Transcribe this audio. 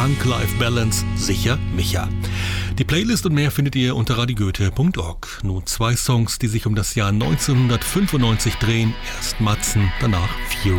Work-Life-Balance, sicher Micha. Die Playlist und mehr findet ihr unter radiogoethe.org. Nun 2 Songs, die sich um das Jahr 1995 drehen. Erst Matzen, danach Fury.